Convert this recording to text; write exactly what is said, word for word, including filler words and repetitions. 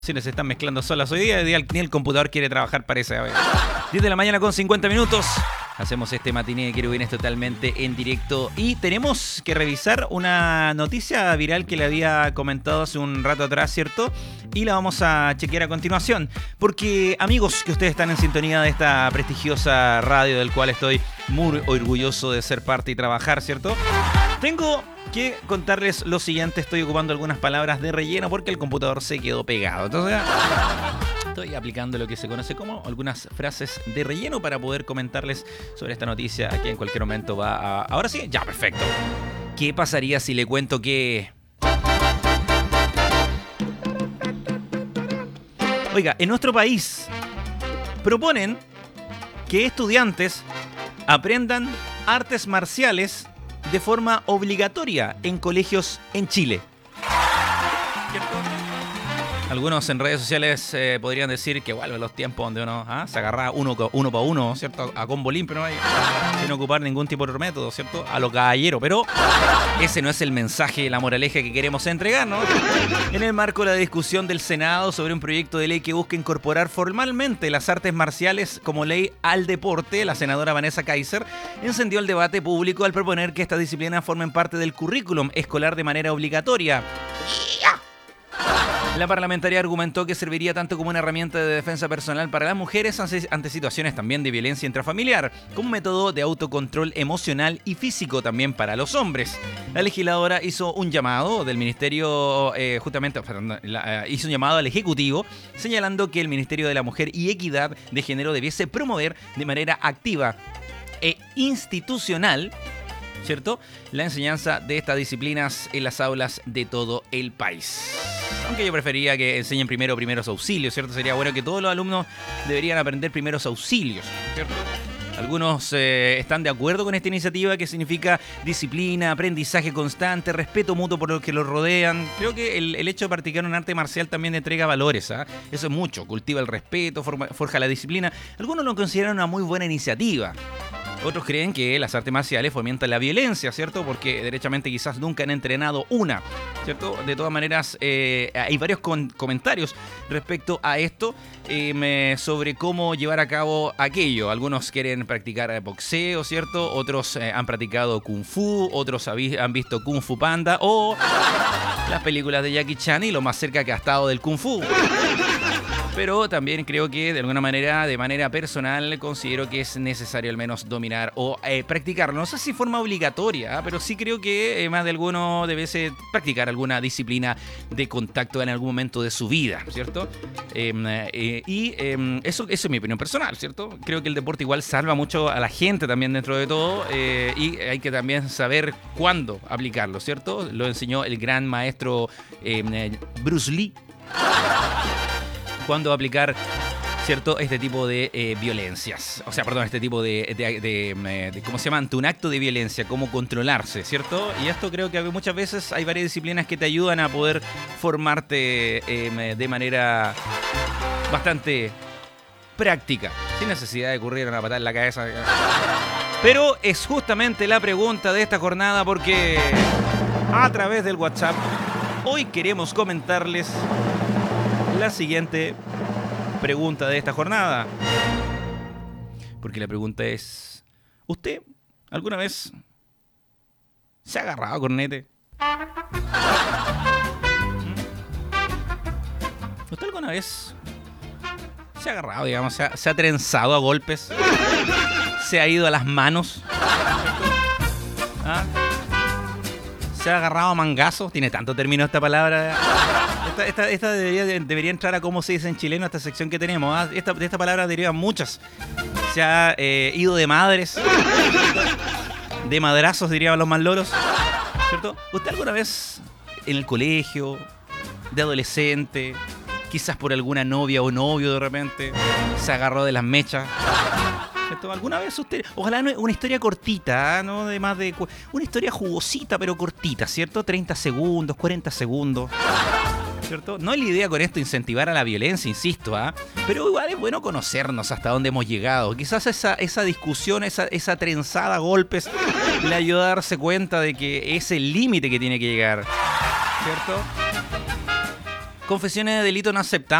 Si se están mezclando solas hoy día, ni el computador quiere trabajar, parece. A ver. diez de la mañana con cincuenta minutos. Hacemos este matiné de Querubines totalmente en directo. Y tenemos que revisar una noticia viral que le había comentado hace un rato atrás, ¿cierto? Y la vamos a chequear a continuación. Porque, amigos, que ustedes están en sintonía de esta prestigiosa radio del cual estoy muy orgulloso de ser parte y trabajar, ¿cierto? Tengo que contarles lo siguiente. Estoy ocupando algunas palabras de relleno porque el computador se quedó pegado. Entonces, estoy aplicando lo que se conoce como algunas frases de relleno para poder comentarles sobre esta noticia que en cualquier momento va a... Ahora sí, ya, perfecto. ¿Qué pasaría si le cuento que... Oiga, en nuestro país proponen que estudiantes aprendan artes marciales de forma obligatoria en colegios en Chile. Algunos en redes sociales eh, podrían decir que vuelven los tiempos donde uno ¿ah? se agarra uno, uno para uno, ¿cierto? A combo limpio, ¿no? Sin ocupar ningún tipo de método, ¿cierto? A lo caballero. Pero ese no es el mensaje, la moraleja que queremos entregar, ¿no? En el marco de la discusión del Senado sobre un proyecto de ley que busca incorporar formalmente las artes marciales como ley al deporte, la senadora Vanessa Kaiser encendió el debate público al proponer que estas disciplinas formen parte del currículum escolar de manera obligatoria. La parlamentaria argumentó que serviría tanto como una herramienta de defensa personal para las mujeres ante situaciones también de violencia intrafamiliar, como un método de autocontrol emocional y físico también para los hombres. La legisladora hizo un llamado del Ministerio, eh, justamente, perdón, la, hizo un llamado al Ejecutivo, señalando que el Ministerio de la Mujer y Equidad de Género debiese promover de manera activa e institucional, ¿cierto?, la enseñanza de estas disciplinas en las aulas de todo el país. Aunque yo prefería que enseñen primero primeros auxilios, ¿cierto? Sería bueno que todos los alumnos deberían aprender primeros auxilios, ¿cierto? Algunos eh, están de acuerdo con esta iniciativa que significa disciplina, aprendizaje constante, respeto mutuo por los que los rodean. Creo que el, el hecho de practicar un arte marcial también entrega valores, ¿eh? Eso es mucho, cultiva el respeto, forma, forja la disciplina. Algunos lo consideran una muy buena iniciativa. Otros creen que las artes marciales fomentan la violencia, ¿cierto? Porque derechamente quizás nunca han entrenado una, ¿cierto? De todas maneras, eh, hay varios con- comentarios respecto a esto eh, sobre cómo llevar a cabo aquello. Algunos quieren practicar boxeo, ¿cierto? Otros eh, han practicado kung fu, otros habi- han visto Kung Fu Panda o las películas de Jackie Chan y lo más cerca que ha estado del kung fu. Pero también creo que de alguna manera, de manera personal, considero que es necesario al menos dominar o eh, practicar. No sé si forma obligatoria, ¿eh? Pero sí creo que eh, más de alguno debe ser practicar alguna disciplina de contacto en algún momento de su vida, ¿cierto? Eh, eh, y eh, eso, eso es mi opinión personal, ¿cierto? Creo que el deporte igual salva mucho a la gente también dentro de todo eh, y hay que también saber cuándo aplicarlo, ¿cierto? Lo enseñó el gran maestro eh, Bruce Lee. Cuándo aplicar, ¿cierto?, este tipo de eh, violencias. O sea, perdón, este tipo de, de, de, de, de, ¿cómo se llama? Ante un acto de violencia, cómo controlarse, ¿cierto? Y esto creo que muchas veces hay varias disciplinas que te ayudan a poder formarte eh, de manera bastante práctica, sin necesidad de ocurrir una patada en la cabeza. Pero es justamente la pregunta de esta jornada porque a través del WhatsApp hoy queremos comentarles la siguiente pregunta de esta jornada. Porque la pregunta es: ¿usted alguna vez se ha agarrado a cornete? ¿Usted alguna vez se ha agarrado, digamos, se ha, se ha trenzado a golpes? ¿Se ha ido a las manos? ¿Ah? ¿Se ha agarrado a mangazos? Tiene tanto término esta palabra. Esta, esta, esta debería, debería entrar a cómo se dice en chileno esta sección que tenemos. ¿Ah? Esta, de esta palabra derivan muchas. Se ha eh, ido de madres, de madrazos, dirían los más loros, ¿cierto? ¿Usted alguna vez en el colegio, de adolescente, quizás por alguna novia o novio de repente, se agarró de las mechas? ¿Cierto? ¿Alguna vez usted, ojalá una historia cortita, ¿no? De más de una historia jugosita pero cortita, ¿cierto? treinta segundos, cuarenta segundos, ¿cierto? No es la idea con esto incentivar a la violencia, insisto, ¿ah? ¿eh? Pero igual es bueno conocernos hasta dónde hemos llegado. Quizás esa, esa discusión, esa, esa trenzada a golpes le ayuda a darse cuenta de que es el límite que tiene que llegar, ¿cierto? Confesiones de delito no aceptadas.